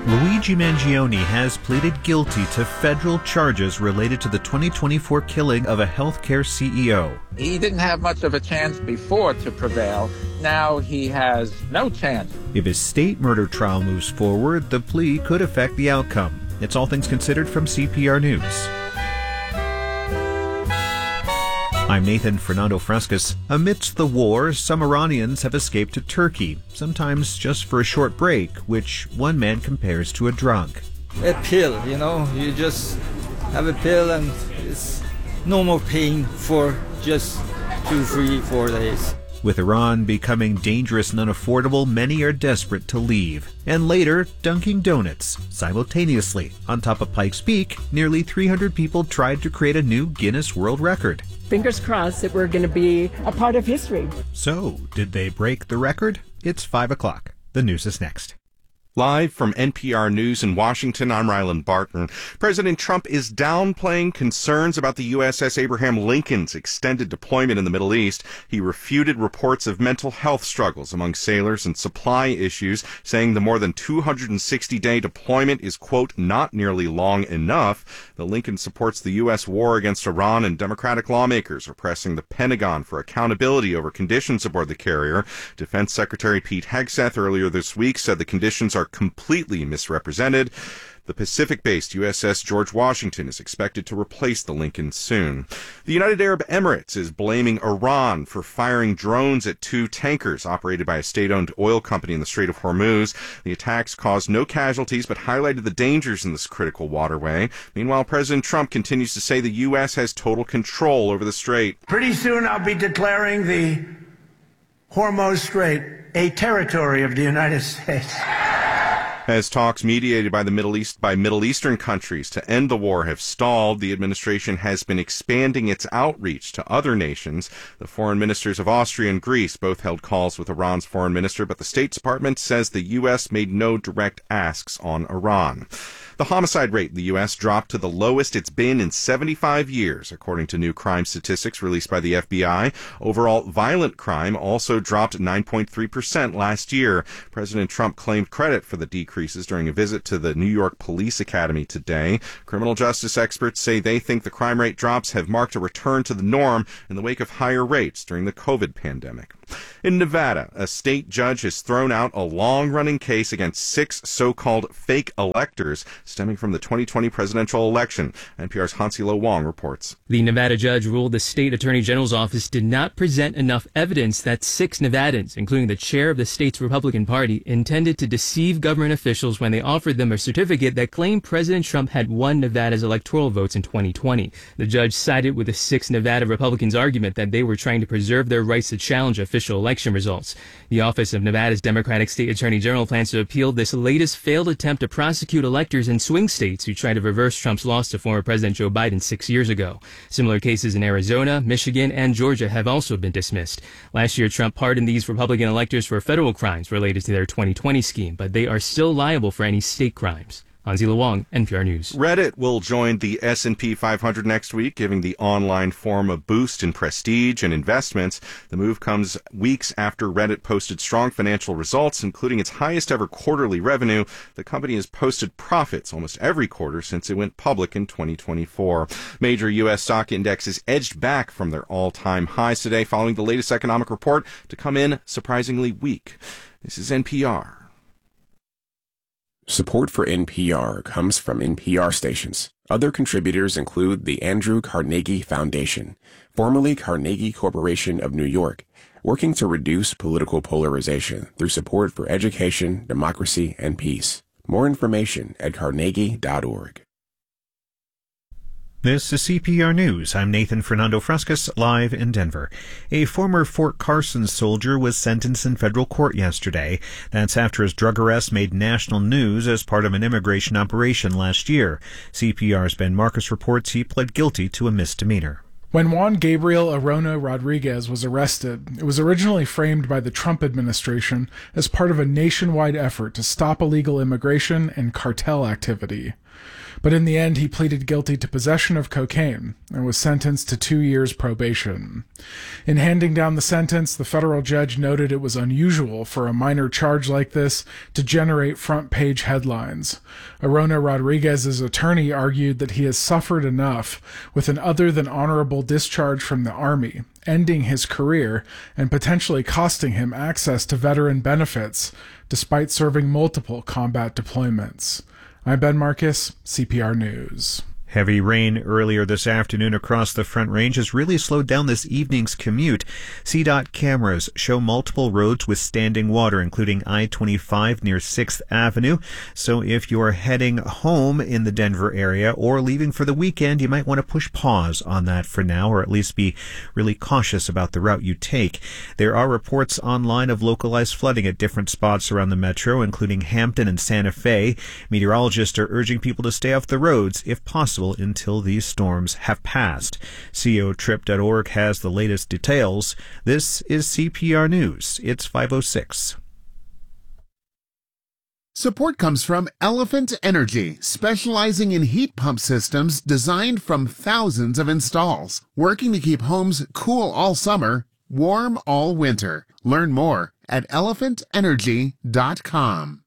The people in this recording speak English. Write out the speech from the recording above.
Luigi Mangione has pleaded guilty to federal charges related to the 2024 killing of a healthcare CEO. He didn't have much of a chance before to prevail. Now he has no chance. If his state murder trial moves forward, the plea could affect the outcome. It's All Things Considered from CPR News. I'm Nathan Fernando Frescas. Amidst the war, some Iranians have escaped to Turkey, sometimes just for a short break, which one man compares to a drug. A pill, you just have a pill and it's no more pain for just 2, 3, 4 days. With Iran becoming dangerous and unaffordable, many are desperate to leave. And later, Dunkin' Donuts. Simultaneously, on top of Pikes Peak, nearly 300 people tried to create a new Guinness World Record. Fingers crossed that we're going to be a part of history. So, did they break the record? It's 5 o'clock. The news is next. Live from NPR News in Washington, I'm Ryland Barton. President Trump is downplaying concerns about the USS Abraham Lincoln's extended deployment in the Middle East. He refuted reports of mental health struggles among sailors and supply issues, saying the more than 260-day deployment is, quote, not nearly long enough. The Lincoln supports the U.S. war against Iran, and Democratic lawmakers are pressing the Pentagon for accountability over conditions aboard the carrier. Defense Secretary Pete Hegseth earlier this week said the conditions are completely misrepresented. The Pacific-based USS George Washington is expected to replace the Lincoln soon. The United Arab Emirates is blaming Iran for firing drones at 2 tankers operated by a state-owned oil company in the Strait of Hormuz. The attacks caused no casualties but highlighted the dangers in this critical waterway. Meanwhile, President Trump continues to say the U.S. has total control over the strait. Pretty soon I'll be declaring the Hormuz Strait a territory of the United States. As talks mediated by Middle Eastern countries to end the war have stalled, the administration has been expanding its outreach to other nations. The foreign ministers of Austria and Greece both held calls with Iran's foreign minister, but the State Department says the U.S. made no direct asks on Iran. The homicide rate in the U.S. dropped to the lowest it's been in 75 years, according to new crime statistics released by the FBI. Overall, violent crime also dropped 9.3% last year. President Trump claimed credit for the decreases during a visit to the New York Police Academy today. Criminal justice experts say they think the crime rate drops have marked a return to the norm in the wake of higher rates during the COVID pandemic. In Nevada, a state judge has thrown out a long-running case against 6 so-called fake electors stemming from the 2020 presidential election. NPR's Hansi Lo Wong reports. The Nevada judge ruled the state attorney general's office did not present enough evidence that 6 Nevadans, including the chair of the state's Republican Party, intended to deceive government officials when they offered them a certificate that claimed President Trump had won Nevada's electoral votes in 2020. The judge sided with the 6 Nevada Republicans' argument that they were trying to preserve their rights to challenge official election results. The Office of Nevada's Democratic State Attorney General plans to appeal this latest failed attempt to prosecute electors in swing states who tried to reverse Trump's loss to former President Joe Biden 6 years ago. Similar cases in Arizona, Michigan, and Georgia have also been dismissed. Last year, Trump pardoned these Republican electors for federal crimes related to their 2020 scheme, but they are still liable for any state crimes. Hansi Lo Wong, NPR News. Reddit will join the S&P 500 next week, giving the online forum a boost in prestige and investments. The move comes weeks after Reddit posted strong financial results, including its highest ever quarterly revenue. The company has posted profits almost every quarter since it went public in 2024. Major U.S. stock indexes edged back from their all-time highs today following the latest economic report to come in surprisingly weak. This is NPR. Support for NPR comes from NPR stations. Other contributors include the Andrew Carnegie Foundation, formerly Carnegie Corporation of New York, working to reduce political polarization through support for education, democracy, and peace. More information at carnegie.org. This is CPR News. I'm Nathan Fernando Frescas, live in Denver. A former Fort Carson soldier was sentenced in federal court yesterday. That's after his drug arrest made national news as part of an immigration operation last year. CPR's Ben Marcus reports he pled guilty to a misdemeanor. When Juan Gabriel Arona Rodriguez was arrested, it was originally framed by the Trump administration as part of a nationwide effort to stop illegal immigration and cartel activity. But in the end, he pleaded guilty to possession of cocaine and was sentenced to 2 years probation. In handing down the sentence, the federal judge noted it was unusual for a minor charge like this to generate front-page headlines. Arona Rodriguez's attorney argued that he has suffered enough with an other-than-honorable discharge from the Army, ending his career and potentially costing him access to veteran benefits, despite serving multiple combat deployments. I'm Ben Marcus, CPR News. Heavy rain earlier this afternoon across the Front Range has really slowed down this evening's commute. CDOT cameras show multiple roads with standing water, including I-25 near 6th Avenue. So if you're heading home in the Denver area or leaving for the weekend, you might want to push pause on that for now, or at least be really cautious about the route you take. There are reports online of localized flooding at different spots around the metro, including Hampton and Santa Fe. Meteorologists are urging people to stay off the roads if possible until these storms have passed. COTrip.org has the latest details. This is CPR News. It's 5:06. Support comes from Elephant Energy, specializing in heat pump systems designed from thousands of installs, working to keep homes cool all summer, warm all winter. Learn more at elephantenergy.com.